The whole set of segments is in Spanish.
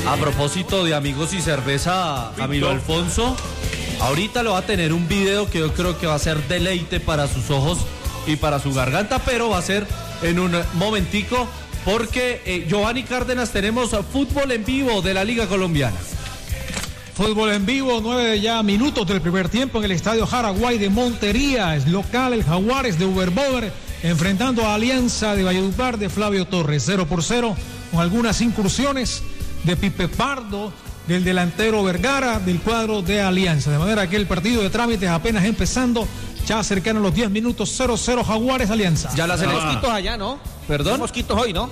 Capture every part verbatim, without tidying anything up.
A propósito de amigos y cerveza, Camilo Alfonso, ahorita lo va a tener un video que yo creo que va a ser deleite para sus ojos y para su garganta, pero va a ser en un momentico, porque eh, Giovanni Cárdenas, tenemos fútbol en vivo de la Liga Colombiana. Fútbol en vivo, nueve ya minutos del primer tiempo en el Estadio Jaraguay de Montería. Es local el Jaguares de Uberbover enfrentando a Alianza de Valledupar de Flavio Torres, cero por cero, con algunas incursiones de Pipe Pardo, del delantero Vergara, del cuadro de Alianza. De manera que el partido de trámites apenas empezando, ya cercano a los diez minutos, cero cero Jaguares Alianza. Ya las ah. mosquitos allá, ¿no? ¿Perdón? Hay mosquitos hoy, ¿no?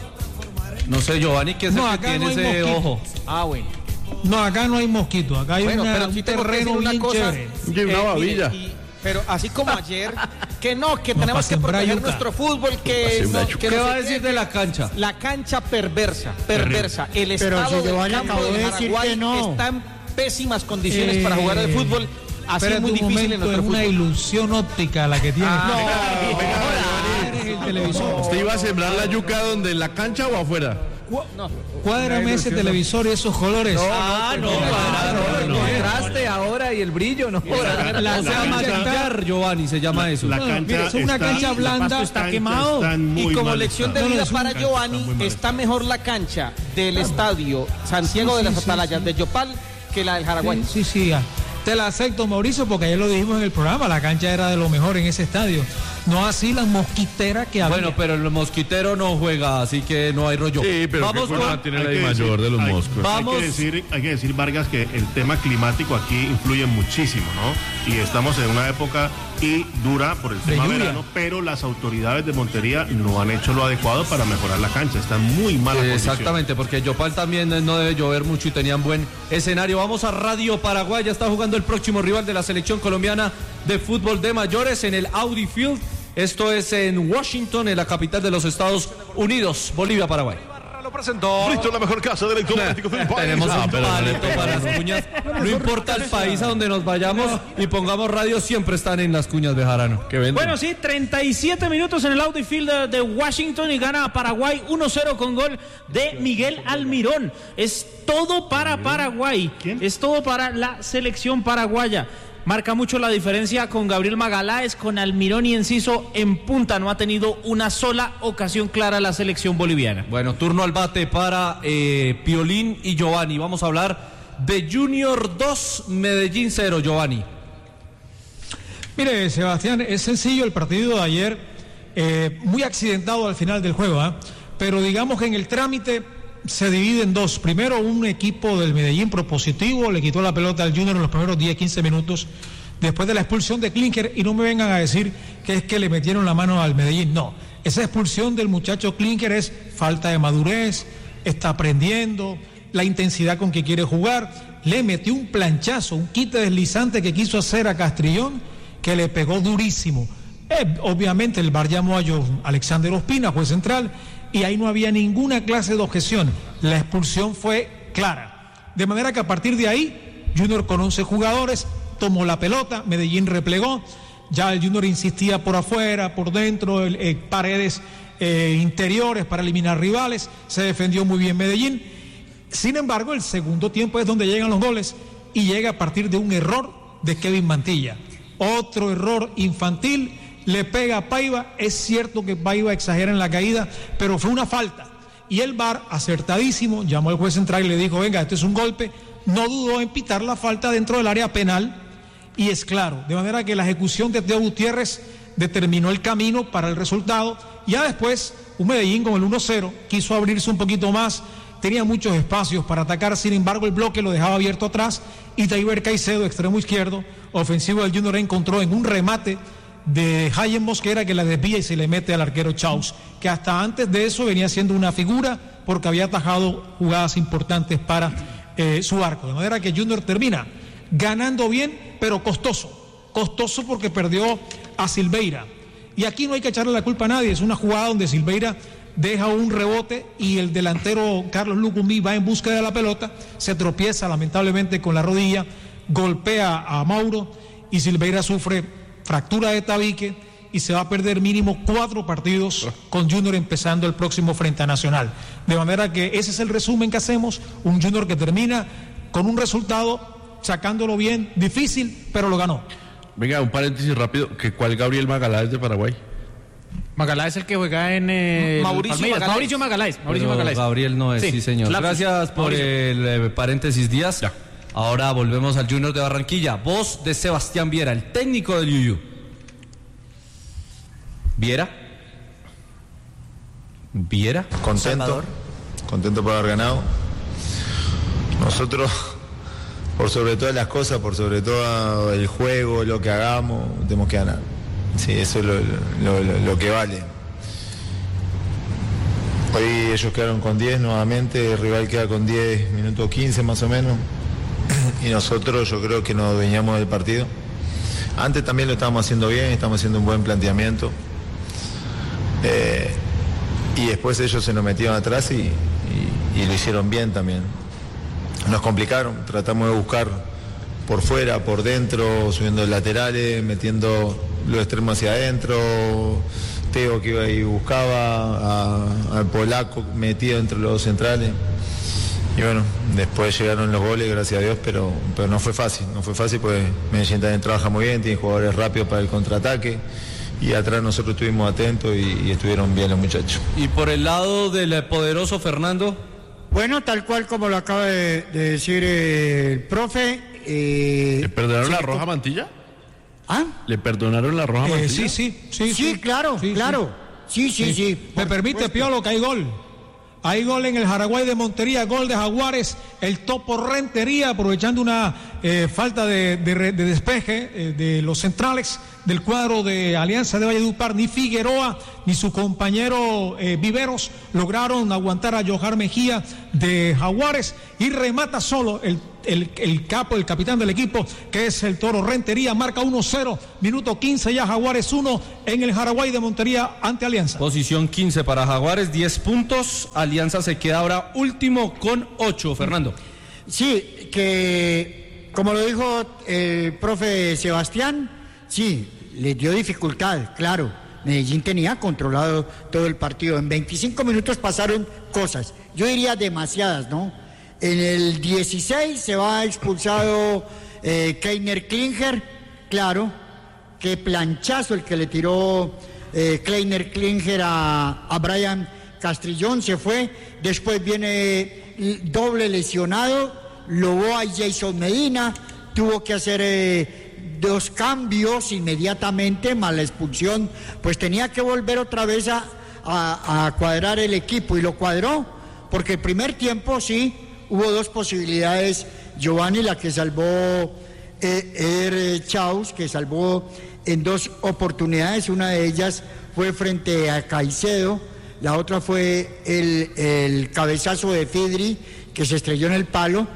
No sé, Giovanni, ¿qué es no, el que tiene no ese mosquito. ojo? Ah, bueno. No, acá no hay mosquito, acá hay bueno, una, pero un sí terreno bien cosa, chévere. Y una eh, babilla. Mire, y, pero así como ayer, que no, que no, tenemos que proteger yuca. nuestro fútbol, que, no, que ¿Qué no va a sé decir qué, de la cancha? La cancha perversa, perversa. El pero estado si del campo de Jaraguay no. está en pésimas condiciones eh, para jugar al fútbol. Así es muy difícil momento, en nuestro es una fútbol. ilusión óptica la que tiene. Ah, no, no, eres el televisor. ¿Usted iba a sembrar la yuca donde, en la cancha o afuera? No. Cuádrame ese televisor y esos colores. Ah, no, para, El contraste ahora y el brillo, no. La, la se llama cancha está- Villar, Giovanni, se llama eso. La No, cancha mira, es una está- cancha la blanda, pasto está cancha quemado. está en muy Y como mal lección de estado. vida No, no, es para un- Giovanni, está muy mal está mejor la cancha del estadio Santiago Sí, de las sí, sí, Atalayas sí. de Yopal que la del Jaraguay. Sí, sí, sí, ah. Te la acepto, Mauricio, porque ayer lo dijimos en el programa, la cancha era de lo mejor en ese estadio. No así las mosquiteras que había. Bueno, pero el mosquitero no juega, así que no hay rollo. Sí, pero vamos qué con... culpa tiene Hay la que I mayor decir- de los hay- moscos. Vamos. Hay que, decir, hay que decir, Vargas, que el tema climático aquí influye muchísimo, ¿no? Y estamos en una época y dura por el tema lluvia. verano, pero las autoridades de Montería no han hecho lo adecuado para mejorar la cancha. Está en muy mala Eh, condición. Exactamente, porque Yopal también eh, no debe llover mucho y tenían buen escenario. Vamos a Radio Paraguay, ya está jugando el próximo rival de la selección colombiana de fútbol de mayores en el Audi Field. Esto es en Washington, en la capital de los Estados Unidos, Bolivia, Paraguay. Lo presentó. Listo, la mejor casa de electrodomésticos del país. Tenemos Ah, un pero no le palito toca. para las cuñas. No importa el país a donde nos vayamos y pongamos radio, siempre están en las cuñas, Bejarano. Que venden. Bueno, sí, treinta y siete minutos en el Audi Field de, de Washington y gana Paraguay uno cero con gol de Miguel Almirón. Es todo para Paraguay. ¿Quién? Es todo para la selección paraguaya. Marca mucho la diferencia con Gabriel Magaláes, con Almirón y Enciso en punta. No ha tenido una sola ocasión clara la selección boliviana. Bueno, turno al bate para eh, Piolín y Giovanni. Vamos a hablar de Junior dos, Medellín cero, Giovanni. Mire, Sebastián, es sencillo el partido de ayer, eh, muy accidentado al final del juego, ¿eh? Pero digamos que en el trámite se divide en dos. Primero, un equipo del Medellín propositivo, le quitó la pelota al Junior en los primeros diez, quince minutos, después de la expulsión de Klinker, y no me vengan a decir que es que le metieron la mano al Medellín. No, esa expulsión del muchacho Klinker es falta de madurez, está aprendiendo, la intensidad con que quiere jugar, le metió un planchazo, un quite deslizante que quiso hacer a Castrillón, que le pegó durísimo. Eh, obviamente el V A R llamó a John Alexander Ospina, juez central, y ahí no había ninguna clase de objeción. La expulsión fue clara. De manera que a partir de ahí, Junior con once jugadores tomó la pelota, Medellín replegó, ya el Junior insistía por afuera, por dentro, el, eh, paredes eh, interiores para eliminar rivales, se defendió muy bien Medellín. Sin embargo, el segundo tiempo es donde llegan los goles y llega a partir de un error de Kevin Mantilla. Otro error infantil, le pega a Paiva. Es cierto que Paiva exagera en la caída, pero fue una falta. Y el V A R, acertadísimo, llamó al juez central y le dijo, venga, este es un golpe. No dudó en pitar la falta dentro del área penal y es claro. De manera que la ejecución de Teo Gutiérrez determinó el camino para el resultado. Ya después, un Medellín con el uno cero quiso abrirse un poquito más, tenía muchos espacios para atacar, sin embargo el bloque lo dejaba abierto atrás y Taiber Caicedo, extremo izquierdo, ofensivo del Junior, encontró en un remate de Jayen Mosquera que la desvía y se le mete al arquero Chaus, que hasta antes de eso venía siendo una figura porque había atajado jugadas importantes para eh, su arco. De manera que Junior termina ganando bien, pero costoso, costoso porque perdió a Silveira. Y aquí no hay que echarle la culpa a nadie, es una jugada donde Silveira deja un rebote y el delantero Carlos Lucumí va en busca de la pelota, se tropieza lamentablemente con la rodilla, golpea a Mauro y Silveira sufre fractura de tabique y se va a perder mínimo cuatro partidos con Junior empezando el próximo frente a Nacional. De manera que ese es el resumen que hacemos, un Junior que termina con un resultado, sacándolo bien, difícil, pero lo ganó. Venga, un paréntesis rápido, que ¿cuál Gabriel Magaláes de Paraguay? Magaláes es el que juega en el Mauricio Palmeiras. Magaláes. Mauricio Magaláes. Mauricio Pero Magaláes. Gabriel no es, sí, Sí, señor. lapsus. Gracias por Mauricio. el eh, paréntesis, Díaz. Ya. Ahora volvemos al Junior de Barranquilla. Voz de Sebastián Viera, el técnico del Yuyu. ¿Viera? ¿Viera? Contento, contento por haber ganado. Nosotros, por sobre todas las cosas, por sobre todo el juego, lo que hagamos, tenemos que ganar. Sí, eso es lo, lo- lo- lo que vale. Hoy ellos quedaron con diez nuevamente, el rival queda con diez, minutos quince más o menos. Y nosotros yo creo que nos adueñamos del partido. Antes también lo estábamos haciendo bien, estamos haciendo un buen planteamiento. Eh, y después ellos se nos metieron atrás y, y- y lo hicieron bien también. Nos complicaron, tratamos de buscar por fuera, por dentro, subiendo laterales, metiendo los extremos hacia adentro. Teo que iba y buscaba, a- al polaco metido entre los dos centrales. Y bueno, después llegaron los goles, gracias a Dios, pero, pero no fue fácil, no fue fácil porque Medellín también trabaja muy bien, tiene jugadores rápidos para el contraataque. Y atrás nosotros estuvimos atentos y, y estuvieron bien los muchachos. Y por el lado del eh, poderoso Fernando. Bueno, tal cual como lo acaba de, de decir eh, el profe. eh, ¿Le perdonaron sí, la co- roja mantilla? ¿Ah? ¿Le perdonaron la roja Eh, mantilla? sí, sí, sí, Sí, claro, sí, sí. claro. Sí, sí, sí. Me por permite, supuesto. Piolo, que hay gol. Hay gol en el Jaraguay de Montería, gol de Jaguares, el Topo Rentería, aprovechando una eh, falta de, de re- de despeje eh, de los centrales del cuadro de Alianza de Valledupar. Ni Figueroa ni su compañero eh, Viveros lograron aguantar a Johar Mejía de Jaguares y remata solo el, el, el capo, el capitán del equipo, que es el Toro Rentería. Marca uno cero, minuto quince ya, Jaguares uno en el Jaraguay de Montería ante Alianza. Posición quince para Jaguares, diez puntos. Alianza se queda ahora último con ocho. Fernando. Sí, que como lo dijo el profe Sebastián, sí, le dio dificultad, claro. Medellín tenía controlado todo el partido. En veinticinco minutos pasaron cosas, yo diría demasiadas, ¿no? En el dieciséis se va expulsado eh, Kleiner Klinger, claro, qué planchazo el que le tiró eh, Kleiner Klinger a, a Brian Castrillón, se fue. Después viene l- doble lesionado, Loboa y Jason Medina, tuvo que hacer eh, dos cambios inmediatamente, más la expulsión, pues tenía que volver otra vez a, a, a cuadrar el equipo, y lo cuadró, porque el primer tiempo sí, hubo dos posibilidades, Giovanni, la que salvó eh, Er Chaus, que salvó en dos oportunidades, una de ellas fue frente a Caicedo, la otra fue el, el cabezazo de Fidri, que se estrelló en el palo,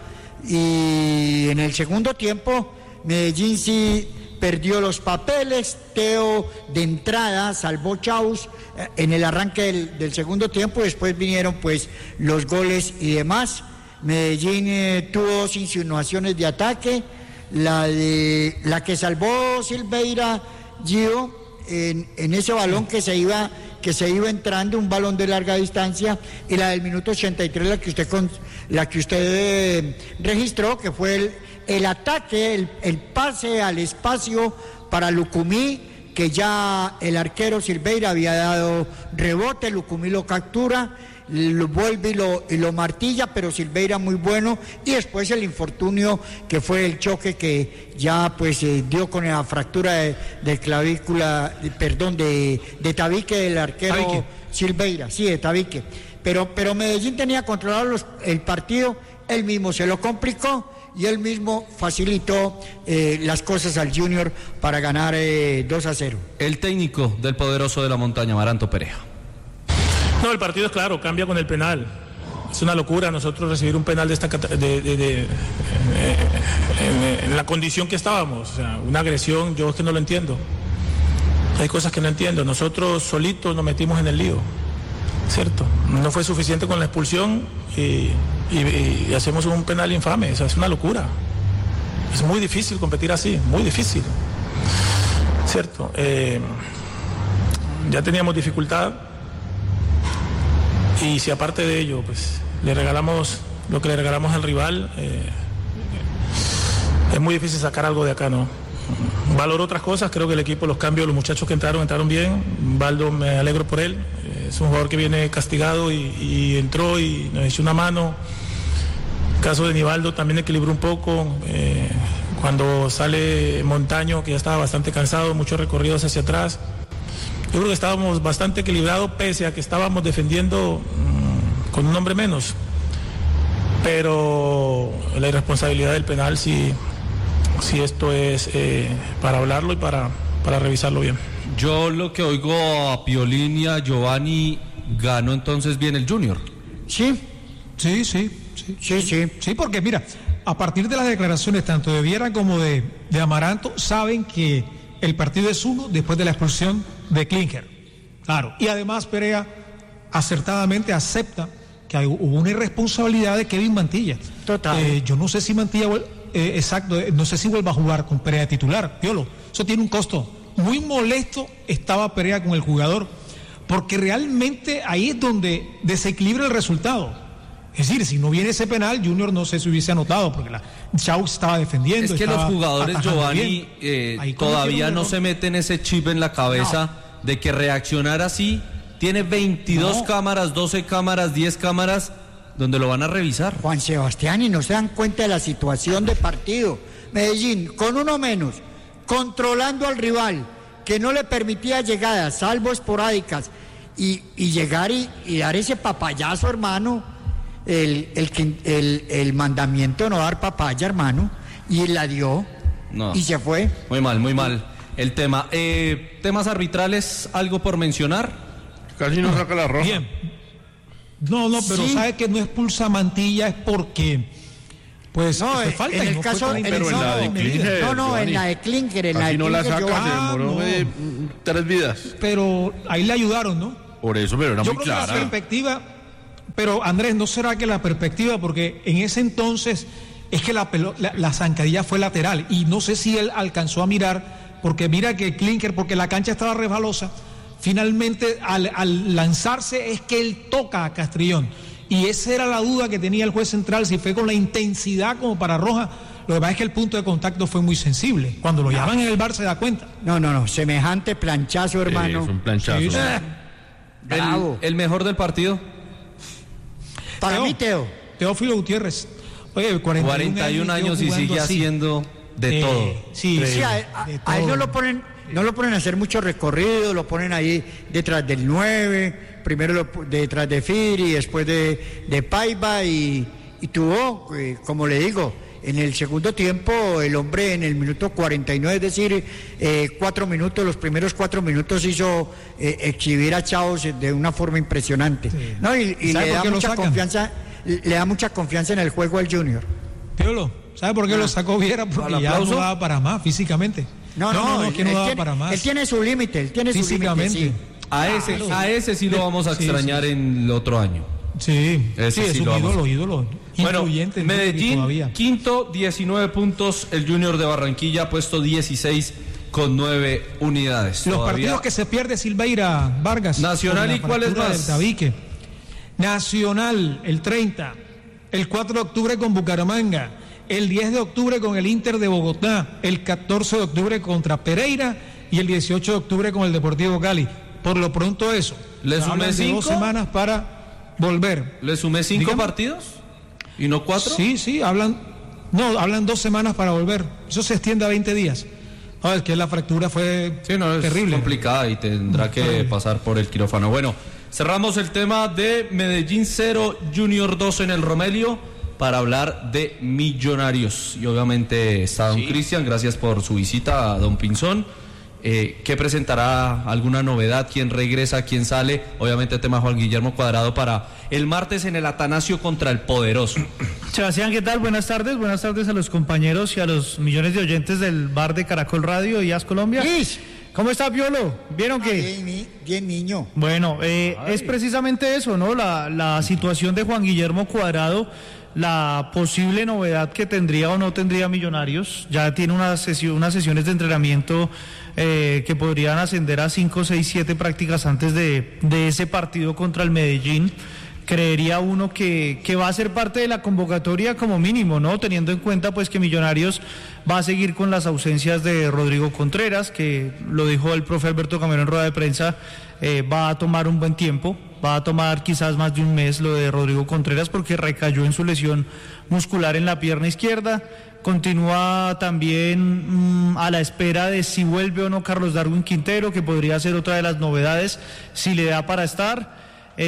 y en el segundo tiempo Medellín sí perdió los papeles. Teo de entrada salvó Chaus eh, en el arranque del, del segundo tiempo, después vinieron pues los goles y demás. Medellín eh, tuvo dos insinuaciones de ataque, la de la que salvó Silveira Gio en, en ese balón que se iba que se iba entrando, un balón de larga distancia, y la del minuto ochenta y tres, la que usted con, la que usted eh, registró, que fue el, el ataque, el, el pase al espacio para Lucumí, que ya el arquero Silveira había dado rebote, Lucumí lo captura, lo vuelve y lo, y lo martilla, pero Silveira muy bueno, y después el infortunio que fue el choque que ya pues eh, dio con la fractura de, de clavícula, de- perdón, de, de tabique del arquero Tabique. Silveira, sí, de tabique, pero, pero Medellín tenía controlado los- el partido, él mismo se lo complicó y él mismo facilitó eh, las cosas al Junior para ganar eh, dos a cero. El técnico del poderoso de la montaña, Maranto Perea. No, el partido es claro, cambia con el penal. Es una locura nosotros recibir un penal de esta cata- de, de- de- eh, en, en la condición que estábamos. O sea, una agresión, yo es que no lo entiendo. Hay cosas que no entiendo. Nosotros solitos nos metimos en el lío, ¿cierto? No fue suficiente con la expulsión y, y- y hacemos un penal infame. O sea, es una locura. Es muy difícil competir así, muy difícil, ¿cierto? Eh, ya teníamos dificultad y si aparte de ello pues le regalamos lo que le regalamos al rival, eh, es muy difícil sacar algo de acá, ¿no? Valoro otras cosas, creo que el equipo, los cambios, los muchachos que entraron, entraron bien. Baldo, me alegro por él, es un jugador que viene castigado y, y entró y nos hizo una mano. El caso de Nivaldo también equilibró un poco, eh, cuando sale Montaño, que ya estaba bastante cansado, muchos recorridos hacia atrás. Yo creo que estábamos bastante equilibrados, pese a que estábamos defendiendo mmm, con un hombre menos. Pero la irresponsabilidad del penal sí, sí esto es eh, para hablarlo y para, para revisarlo bien. Yo lo que oigo a Piolín y a Giovanni, ganó entonces bien el Junior. Sí, sí, sí, sí, sí, sí, sí, porque mira, a partir de las declaraciones tanto de Viera como de, de Amaranto, saben que el partido es uno después de la expulsión de Klinger. Claro, y además Perea acertadamente acepta que hubo una irresponsabilidad de Kevin Mantilla. Total. Eh, yo no sé si Mantilla, eh, exacto, eh, no sé si vuelva a jugar con Perea titular, Piolo. Eso tiene un costo. Muy molesto estaba Perea con el jugador, porque realmente ahí es donde desequilibra el resultado. Es decir, si no viene ese penal, Junior no sé si hubiese anotado, porque la Chaux estaba defendiendo. Es que los jugadores, Giovanni, eh, todavía no se meten ese chip en la cabeza no. de que reaccionar así. Tiene veintidós no. cámaras, doce cámaras, diez cámaras, donde lo van a revisar. Juan Sebastián, y no se dan cuenta de la situación de partido. Medellín, con uno menos, controlando al rival, que no le permitía llegadas, salvo esporádicas, y, y llegar y, y dar ese papayazo, hermano, el, el, el, el mandamiento de no dar papaya, hermano, y la dio, no. y se fue. Muy mal, muy mal el tema. Eh, temas arbitrales, ¿algo por mencionar? Casi no saca la roja. Bien. No, no, pero sí. sabe que no expulsa Mantilla es porque pues no, fue falta en el no caso en pero el, en la de Klinger, no, no, en la de Klinger, en la de no la saca, yo, se demoró no. de, tres vidas. Pero ahí le ayudaron, ¿no? Por eso, pero era yo muy creo clara. Que la perspectiva, pero Andrés, ¿no será que la perspectiva, porque en ese entonces es que la, pelo, la, la zancadilla fue lateral y no sé si él alcanzó a mirar, porque mira que Klinger, porque la cancha estaba resbalosa, finalmente al, al lanzarse es que él toca a Castrillón y esa era la duda que tenía el juez central, si fue con la intensidad como para roja. Lo que pasa es que el punto de contacto fue muy sensible, cuando lo no. llaman en el bar se da cuenta. No, no, no, semejante planchazo, hermano. Sí, es un planchazo. Sí, sí. El, el mejor del partido para Teo, mí Teo Teófilo Gutiérrez. Oye, cuarenta y un años, años y sigue así. haciendo de eh, todo. Sí, sí, a, a, de a él no lo ponen No lo ponen a hacer mucho recorrido, lo ponen ahí detrás del nueve, primero lo, detrás de Firi, después de, de Paiva y, y tuvo, eh, como le digo, en el segundo tiempo el hombre en el minuto cuarenta y nueve, es decir, eh, cuatro minutos, los primeros cuatro minutos hizo eh, exhibir a Chaos de una forma impresionante. Sí. No, y, y le da mucha confianza, le da mucha confianza en el juego al Junior. Piolo, ¿sabe por qué ah. lo sacó Viera? Porque ya no daba para más físicamente. No, no, no, no, que no daba para más. Él tiene su límite, él tiene su límite. Sí. A ese, claro. a ese sí lo vamos a extrañar sí, sí. en el otro año. Sí, ese sí, sí es lo un vamos. ídolo, ídolo. Bueno, Medellín, quinto, diecinueve puntos. El Junior de Barranquilla ha puesto dieciséis con nueve unidades. Los Todavía... partidos que se pierde Silveira Vargas. Nacional, ¿y cuál es más? Tabique. Nacional, el treinta. El cuatro de octubre con Bucaramanga. El diez de octubre con el Inter de Bogotá, el catorce de octubre contra Pereira y el dieciocho de octubre con el Deportivo Cali. Por lo pronto eso. ¿Le sumé cinco? Dos semanas para volver. ¿Le sumé cinco Dígame. partidos? ¿Y no cuatro? Sí, sí, hablan, no, hablan dos semanas para volver. Eso se extiende a veinte días. No, es que la fractura fue sí, no, es terrible. complicada y tendrá que terrible. pasar por el quirófano. Bueno, cerramos el tema de Medellín cero, Junior dos en el Romelio, para hablar de Millonarios. Y obviamente está don sí. Cristian, gracias por su visita a don Pinzón. Eh, ¿Qué presentará? ¿Alguna novedad? ¿Quién regresa? ¿Quién sale? Obviamente tema Juan Guillermo Cuadrado para el martes en el Atanasio contra el Poderoso. Sebastián, ¿qué tal? Buenas tardes. Buenas tardes a los compañeros y a los millones de oyentes del bar de Caracol Radio y As Colombia. Luis. ¿Cómo está, Piolo? ¿Vieron que? Bien, bien, niño. Bueno, eh, es precisamente eso, ¿no? La, la situación de Juan Guillermo Cuadrado. la posible novedad que tendría o no tendría Millonarios. Ya tiene una sesión, unas sesiones de entrenamiento eh, que podrían ascender a cinco, seis, siete prácticas antes de, de ese partido contra el Medellín. Creería uno que, que va a ser parte de la convocatoria como mínimo, ¿no? Teniendo en cuenta pues que Millonarios va a seguir con las ausencias de Rodrigo Contreras, que lo dijo el profe Alberto Gamero en rueda de prensa, eh, va a tomar un buen tiempo, va a tomar quizás más de un mes lo de Rodrigo Contreras porque recayó en su lesión muscular en la pierna izquierda. Continúa también mmm, a la espera de si vuelve o no Carlos Darwin Quintero, que podría ser otra de las novedades, si le da para estar.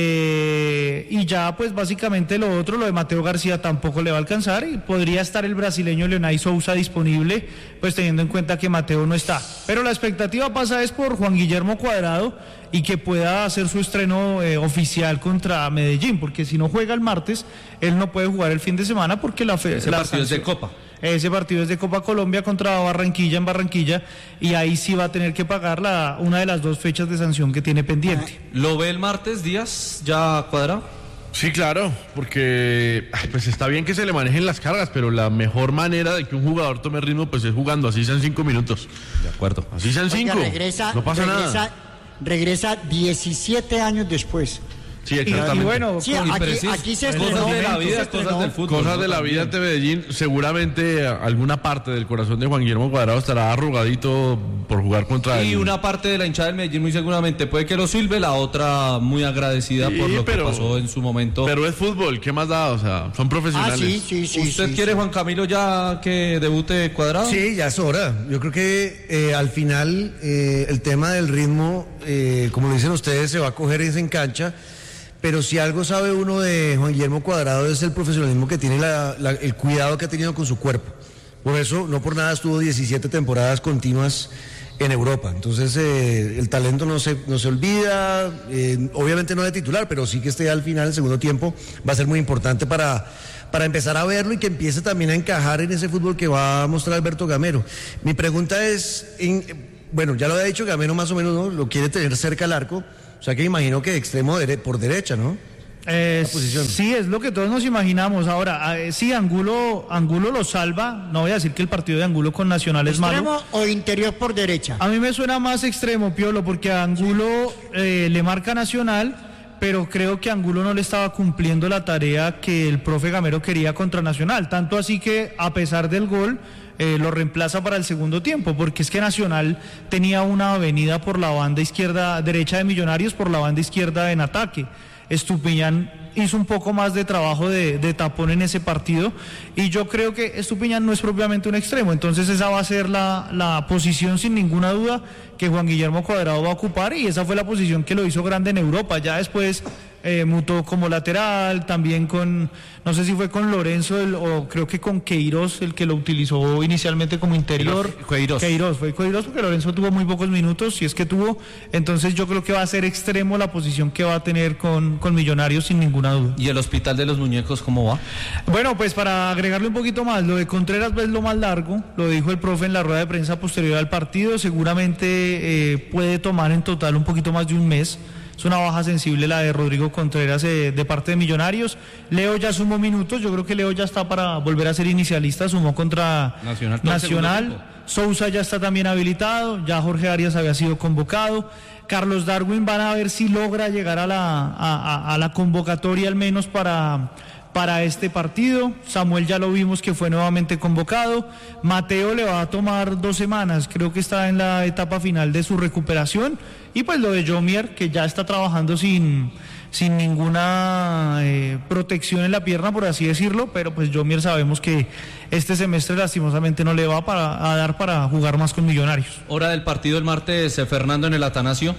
Eh, y ya pues básicamente lo otro, lo de Mateo García tampoco le va a alcanzar y podría estar el brasileño Leonay Sousa disponible, pues teniendo en cuenta que Mateo no está. Pero la expectativa pasa es por Juan Guillermo Cuadrado y que pueda hacer su estreno eh, oficial contra Medellín, porque si no juega el martes, él no puede jugar el fin de semana porque la fe, ese la partido sanción, es de Copa. Ese partido es de Copa Colombia contra Barranquilla en Barranquilla y ahí sí va a tener que pagar la, una de las dos fechas de sanción que tiene pendiente. ¿Lo ve el martes, Díaz, ya Cuadrado? Sí, claro, porque pues está bien que se le manejen las cargas, pero la mejor manera de que un jugador tome ritmo pues es jugando, así sean cinco minutos. De acuerdo. Así sean cinco. Oiga, regresa, no pasa regresa, nada. Regresa diecisiete años después. Sí, exactamente. Y, y bueno, sí, aquí, aquí se estrenó, cosas de la vida, cosas del fútbol. Cosas de la también. vida ante Medellín. Seguramente alguna parte del corazón de Juan Guillermo Cuadrado estará arrugadito por jugar contra él. Y una parte de la hinchada del Medellín muy seguramente puede que lo silbe, la otra muy agradecida Sí, por lo pero- que pasó en su momento. Pero es fútbol, ¿qué más da? O sea, son profesionales. Ah, sí, sí, sí. ¿Usted sí, quiere, sí. Juan Camilo, ya que debute Cuadrado? Sí, ya es hora. Yo creo que eh, al final eh, el tema del ritmo, eh, como lo dicen ustedes, se va a coger es en cancha. Pero si algo sabe uno de Juan Guillermo Cuadrado es el profesionalismo que tiene, la, la, el cuidado que ha tenido con su cuerpo. Por eso, no por nada estuvo diecisiete temporadas continuas en Europa. Entonces, eh, el talento no se, no se olvida, eh, obviamente no de titular, pero sí que esté al final, el segundo tiempo, va a ser muy importante para, para empezar a verlo y que empiece también a encajar en ese fútbol que va a mostrar Alberto Gamero. Mi pregunta es, en, bueno, ya lo había dicho Gamero más o menos, ¿no? Lo quiere tener cerca al arco. O sea que imagino que de extremo dere- por derecha, ¿no? Eh, La posición. sí, es lo que todos nos imaginamos. Ahora, eh, sí, Angulo, Angulo lo salva. No voy a decir que el partido de Angulo con Nacional es malo. ¿Extremo o interior por derecha? A mí me suena más extremo, Piolo, porque a Angulo eh, le marca Nacional, pero creo que Angulo no le estaba cumpliendo la tarea que el profe Gamero quería contra Nacional. Tanto así que, a pesar del gol, eh, lo reemplaza para el segundo tiempo, porque es que Nacional tenía una avenida por la banda izquierda, derecha de Millonarios, por la banda izquierda en ataque. Estupiñán hizo un poco más de trabajo de, de tapón en ese partido y yo creo que Estupiñán no es propiamente un extremo, entonces esa va a ser la, la posición sin ninguna duda que Juan Guillermo Cuadrado va a ocupar y esa fue la posición que lo hizo grande en Europa. Ya después eh, mutó como lateral, también con, no sé si fue con Lorenzo el, o creo que con Queiroz el que lo utilizó inicialmente como interior. Queiroz. Queiroz, fue Queiroz porque Lorenzo tuvo muy pocos minutos, si es que tuvo, entonces yo creo que va a ser extremo la posición que va a tener con, con Millonarios sin ninguna duda. ¿Y el Hospital de los Muñecos cómo va? Bueno, pues para agregarle un poquito más, lo de Contreras es lo más largo, lo dijo el profe en la rueda de prensa posterior al partido, seguramente eh, puede tomar en total un poquito más de un mes. Es una baja sensible la de Rodrigo Contreras eh, de parte de Millonarios. Leo ya sumó minutos, yo creo que Leo ya está para volver a ser inicialista, sumó contra Nacional. todo el segundo Nacional. tiempo. Sousa ya está también habilitado, ya Jorge Arias había sido convocado. Carlos Darwin van a ver si logra llegar a la, a, a- a la convocatoria al menos para, para este partido. Samuel ya lo vimos que fue nuevamente convocado. Mateo le va a tomar dos semanas, creo que está en la etapa final de su recuperación. Y pues lo de Jomier, que ya está trabajando sin, sin ninguna eh, protección en la pierna, por así decirlo, pero pues Jomier sabemos que este semestre lastimosamente no le va para, a dar para jugar más con Millonarios. Hora del partido el martes, eh, Fernando, en el Atanasio.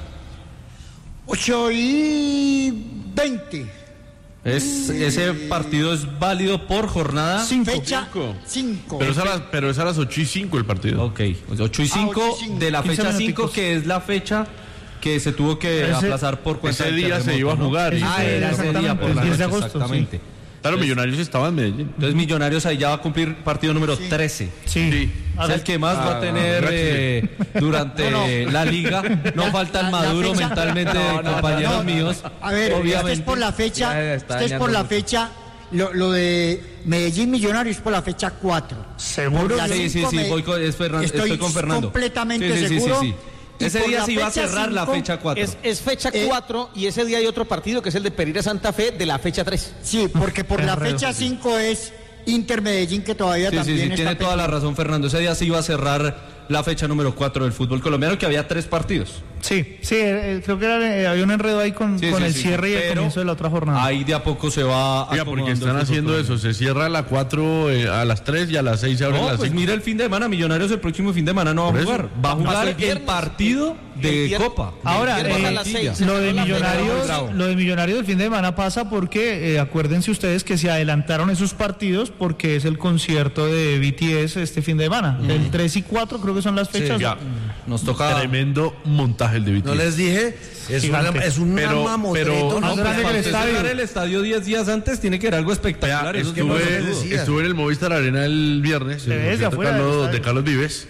ocho y veinte. Es, ese partido es válido por jornada. Fecha cinco. Pero es a las, pero es a las ocho y cinco el partido. Ok, ocho y cinco Ah, ocho y cinco. de la quince fecha cinco, minuticos. que es la fecha que se tuvo que Ese- aplazar por cuenta ese del día se terremoto, iba a ¿no? jugar. Ese Ah, fue era ese día exactamente por el la diez de noche, agosto, exactamente. Claro, Millonarios estaba en Medellín. Entonces Millonarios ahí ya va a cumplir partido número trece. Sí. Sí. Es el que más va a tener eh, durante No, no. la liga. No falta el la- la maduro fecha- mentalmente, No, no, compañeros no, no. míos. A ver, obviamente. este es por la fecha, Ya está este es por dañando la mucho. fecha lo, lo de Medellín Millonarios por la fecha cuatro. ¿Seguro? La Sí, sí, cinco sí, me- voy con, es Fernan- estoy, estoy con Fernando. completamente Sí, sí, sí, seguro. sí, sí. Y Ese por día la se iba a fecha cerrar la cinco, fecha cuatro. Es, es fecha Eh, cuatro y ese día hay otro partido que es el de Pereira Santa Fe de la fecha tres. Sí, porque por la Enredo. fecha cinco es Inter Medellín, que todavía Sí, sí, también sí, está tiene toda la pendiente. razón, Fernando. Ese día se iba a cerrar la fecha número cuatro del fútbol colombiano, que había tres partidos. Sí, sí, eh, creo que era, eh, había un enredo ahí con, Sí, con sí, el sí, cierre y el pero comienzo de la otra jornada. Ahí de a poco se va Oiga, porque acomodando están el fútbol haciendo colombiano. eso. Se cierra a las cuatro, eh, a las tres y a las seis se abre No, las pues cinco. mira el fin de semana, Millonarios el próximo fin de semana no va a Por eso. jugar. Va a jugar Pasó el el, viernes, partido el de viernes. Copa. Ahora, El viernes eh, a las seis. lo de Se cerró la Millonarios, fecha. lo de Millonarios del fin de semana pasa porque eh, acuérdense ustedes que se adelantaron esos partidos porque es el concierto de B T S este fin de semana. El tres y cuatro creo que son las fechas. Ya. Nos toca. Tremendo montaje el de B T S. No les dije, es una, Gigante. es un Pero- mamotreto. pero- Más No, grande pues, que el para estadio. cerrar el estadio diez días antes tiene que ser algo espectacular. Vea, eso sí estuve, no lo les dudo. decía. estuve en el Movistar Arena el viernes, Se en ve el desde concierto afuera del Carlos- estadio. de Carlos Vives,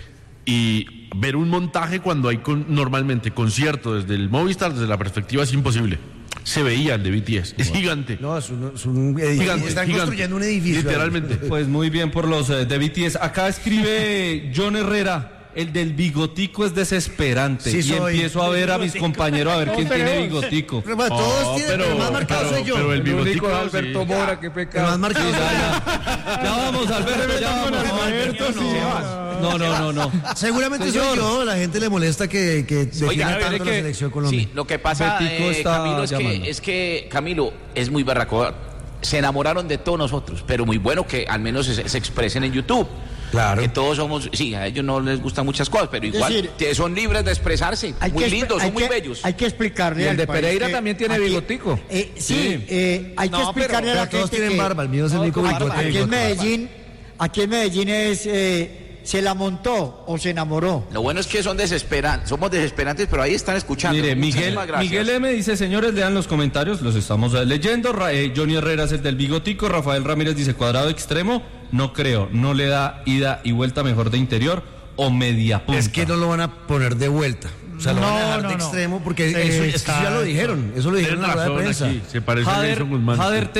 y ver un montaje cuando hay con- normalmente concierto desde el Movistar, desde la perspectiva es imposible. Se veía el de B T S, es gigante. No, es un, es un edificio. Gigante, Están gigante. construyendo un edificio. Literalmente. Pues muy bien por los eh, de B T S. Acá escribe John Herrera. El del bigotico es desesperante. Sí, y soy. empiezo a ver a mis compañeros a ver quién tiene bigotico. Pero, bueno, todos tienen, pero el más marcado pero- soy yo. pero el El único bigotico es Alberto sí. Mora, qué El pecado. más marcado soy Ya, ya vamos, Alberto, ya vamos. Alberto, sí. No, no, no, no. yo. Seguramente Señor. soy yo. La gente le molesta que, que defienda Oiga, tanto mire la que- selección Colombia. Sí, lo que pasa, Betico eh, está Camilo, es llamando. que, es que Camilo es muy berraco. Se enamoraron de todos nosotros, pero muy bueno que al menos se, se expresen en YouTube. Claro. Que todos somos, sí, a ellos no les gustan muchas cosas, pero igual decir, que son libres de expresarse. Hay Muy que, lindos, hay son muy que- bellos. Hay que explicarle Y el al de país Pereira que también tiene aquí- bigotico. eh, sí, Sí. eh, hay que No, pero- explicarle a la Pero todos gente tienen que barba, el mío es el No, único con aquí, barba. bigote. aquí en Medellín, aquí en Medellín es eh, se la montó o se enamoró. Lo bueno es que son desesperantes, somos desesperantes, pero ahí están escuchando. Mire, Miguel, Muchísimas gracias. Miguel M dice, señores, lean los comentarios, los estamos eh, leyendo. Ra- eh, Johnny Herrera es el del bigotico. Rafael Ramírez dice, cuadrado extremo. No creo, no le da ida y vuelta mejor de interior o media punta. Es que no lo van a poner de vuelta. O sea, lo van a No, dejar no, de no. extremo porque Sí, eso, es que eso ya lo exacto. dijeron. Eso lo dijeron en Tienen la rueda de razón prensa. aquí, se parece a Jader, Nelson Guzmán. Jader